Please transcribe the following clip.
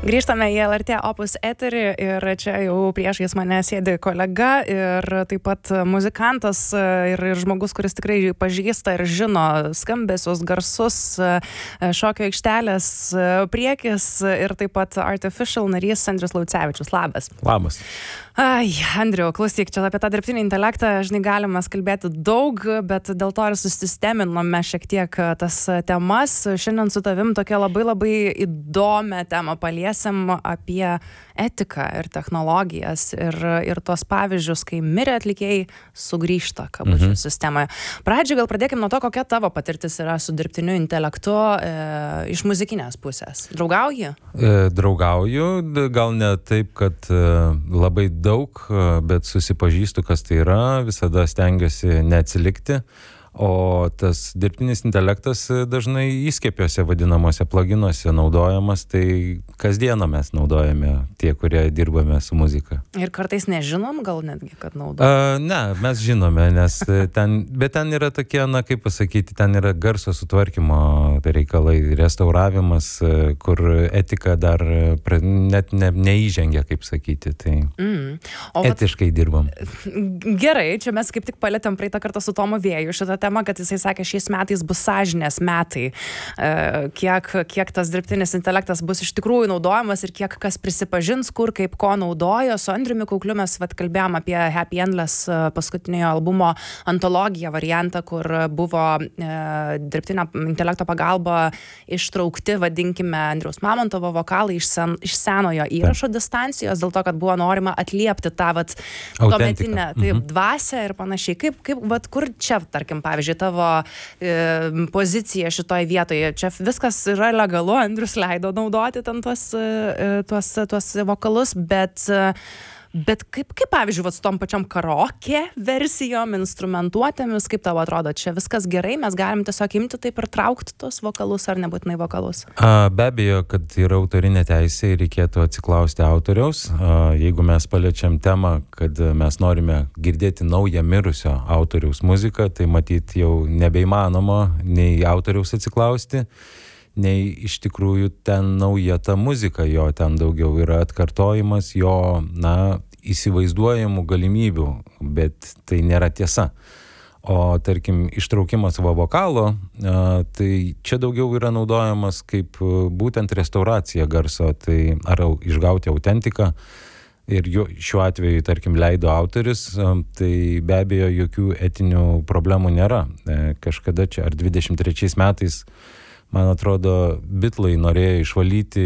Grįžtame į LRT Opus eterį ir čia jau priešais mane sėdi kolega ir taip pat muzikantas ir žmogus, kuris tikrai pažįsta ir žino skambesius, garsus, šokio aikštelės priekis ir taip pat Artificial narys Andrius Laucevičius. Labas. Labas. Ai, Andriau, klausyk, čia apie tą dirbtinį intelektą, žinai, galime kalbėti daug, bet dėl to ir susisteminome šiek tiek tas temas. Šiandien su tavim tokia labai įdomią temą paliesim apie etiką ir technologijas ir tos pavyzdžius, kai mirę atlikėjai sugrįžta kabučių sistemoje. Pradžiai gal pradėkim nuo to, kokia tavo patirtis yra su dirbtiniu intelektu iš muzikinės pusės. Draugauji? Draugauju, gal ne taip, kad labai daug, bet susipažįstu, kas tai yra, visada stengiuosi neatsilikti. O tas dirbtinis intelektas dažnai įskiepiuose vadinamuose pluginuose naudojamas, tai kasdieną mes naudojame tie, kurie dirbame su muzika. Ir kartais nežinom, gal netgi, kad naudojame? Ne, mes žinome, nes bet ten yra tokie, na kaip pasakyti, ten yra garso sutvarkymo reikalai, restauravimas, kur etika dar net neįžengia, kaip sakyti, tai etiškai dirbam. Gerai, čia mes kaip tik palėtėm praeitą kartą su Tomu Vėju šitą tema, kad jisai sakė, šiais metais bus sąžinės metai, kiek tas dirbtinis intelektas bus iš tikrųjų naudojamas ir kiek kas prisipažins, kur kaip ko naudojo. Su Andriumi Kaukliu mes kalbėjom apie Happy Endless paskutiniojo albumo antologiją variantą, kur buvo dirbtinio intelekto pagalba ištraukti, vadinkime, Andriaus Mamontovo vokalai iš senojo įrašo distancijos, dėl to, kad buvo norima atliepti tą tuometinę dvasią ir panašiai. Kaip kur čia, tarkim, pavyzdžiui, tavo pozicija šitoj vietoje. Čia viskas yra legalu, Andrius leido naudoti ten tuos vokalus, bet kaip pavyzdžiui, su tom pačiom karaoke versijom, instrumentuotėmis, kaip tavo atrodo, čia viskas gerai, mes galim tiesiog imti taip ir traukti tos vokalus ar nebūtinai vokalus? Be abejo, kad yra autorinė teisė ir reikėtų atsiklausti autoriaus. Jeigu mes paliečiam temą, kad mes norime girdėti naują mirusio autoriaus muziką, tai matyt jau nebeįmanoma nei autoriaus atsiklausti, nei iš tikrųjų ten nauja ta muzika, jo ten daugiau yra atkartojimas jo, įsivaizduojamų galimybių, bet tai nėra tiesa. O tarkim, ištraukimas vokalo, tai čia daugiau yra naudojamas kaip būtent restauracija garso, tai ar išgauti autentiką. Ir šiuo atveju, tarkim, leido autorius, tai be abejo jokių etinių problemų nėra. Kažkada čia, ar 23 metais, man atrodo, Bitlai norėjo išvalyti